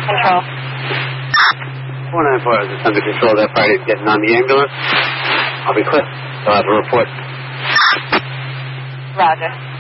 Control. 494 is under control. That party's getting on the ambulance. I'll be quick. I'll have a report. Roger.